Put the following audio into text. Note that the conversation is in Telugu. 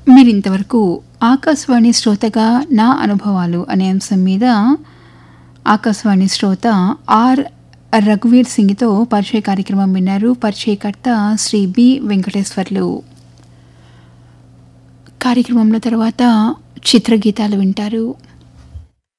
మీరింతవరకు ఆకాశవాణి శ్రోతగా నా అనుభవాలు అనే అంశం మీద ఆకాశవాణి శ్రోత ఆర్ రఘువీర్ సింగ్తో పరిచయ కార్యక్రమం విన్నారు. పరిచయకర్త శ్రీ బి వెంకటేశ్వర్లు. కార్యక్రమంలో తర్వాత చిత్రగీతాలు వింటారు.